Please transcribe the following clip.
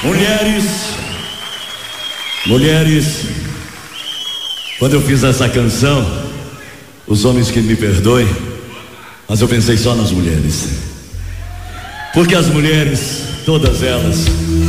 Mulheres, quando eu fiz essa canção, os homens que me perdoem, mas eu pensei só nas mulheres. Porque as mulheres, todas elas,